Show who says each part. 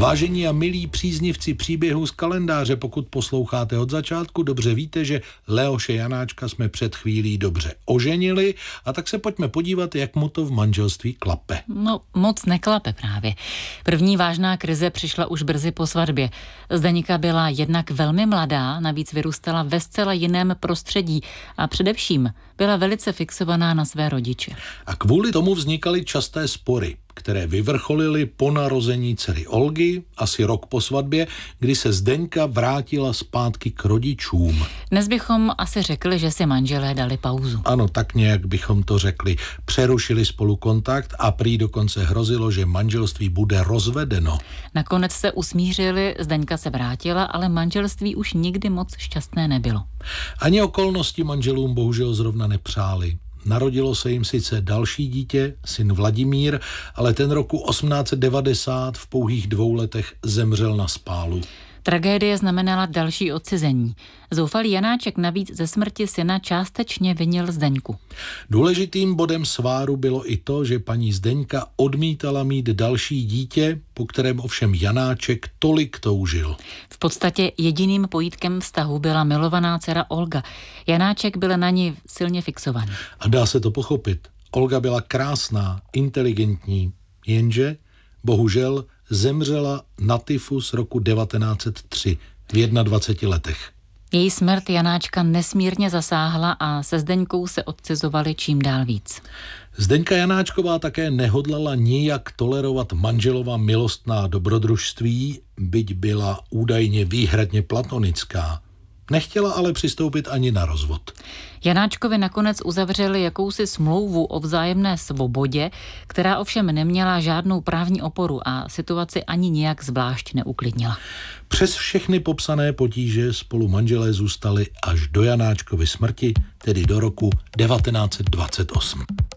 Speaker 1: Vážení a milí příznivci příběhu z kalendáře, pokud posloucháte od začátku, dobře víte, že Leoše Janáčka jsme před chvílí dobře oženili, a tak se pojďme podívat, jak mu to v manželství klape.
Speaker 2: No, moc neklape právě. První vážná krize přišla už brzy po svatbě. Zdeňka byla jednak velmi mladá, navíc vyrůstala ve zcela jiném prostředí a především byla velice fixovaná na své rodiče.
Speaker 1: A kvůli tomu vznikaly časté spory, které vyvrcholily po narození dcery Olgy, asi rok po svatbě, kdy se Zdeňka vrátila zpátky k rodičům.
Speaker 2: Dnes bychom asi řekli, že si manželé dali pauzu.
Speaker 1: Ano, tak nějak bychom to řekli. Přerušili spolu kontakt a prý dokonce hrozilo, že manželství bude rozvedeno.
Speaker 2: Nakonec se usmířili, Zdeňka se vrátila, ale manželství už nikdy moc šťastné nebylo.
Speaker 1: Ani okolnosti manželům bohužel zrovna nepřáli. Narodilo se jim sice další dítě, syn Vladimír, ale ten roku 1890 v pouhých 2 letech zemřel na spálu.
Speaker 2: Tragédie znamenala další odcizení. Zoufalý Janáček navíc ze smrti syna částečně vinil Zdeňku.
Speaker 1: Důležitým bodem sváru bylo i to, že paní Zdeňka odmítala mít další dítě, po kterém ovšem Janáček tolik toužil.
Speaker 2: V podstatě jediným pojítkem vztahu byla milovaná dcera Olga. Janáček byl na ní silně fixovaný.
Speaker 1: A dá se to pochopit. Olga byla krásná, inteligentní, jenže bohužel zemřela na tyfus roku 1903 v 21 letech.
Speaker 2: Její smrt Janáčka nesmírně zasáhla a se Zdeňkou se odcizovali čím dál víc.
Speaker 1: Zdeňka Janáčková také nehodlala nijak tolerovat manželova milostná dobrodružství, byť byla údajně výhradně platonická. Nechtěla ale přistoupit ani na rozvod.
Speaker 2: Janáčkovi nakonec uzavřeli jakousi smlouvu o vzájemné svobodě, která ovšem neměla žádnou právní oporu a situaci ani nijak zvlášť neuklidnila.
Speaker 1: Přes všechny popsané potíže spolu manželé zůstali až do Janáčkovy smrti, tedy do roku 1928.